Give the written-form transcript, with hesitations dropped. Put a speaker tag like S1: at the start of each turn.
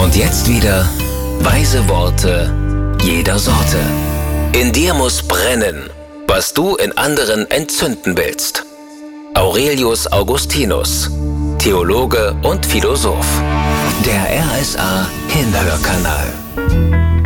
S1: Und jetzt wieder weise Worte jeder Sorte. In dir muss brennen, was du in anderen entzünden willst. Aurelius Augustinus, Theologe und Philosoph. Der RSA Hinhörkanal.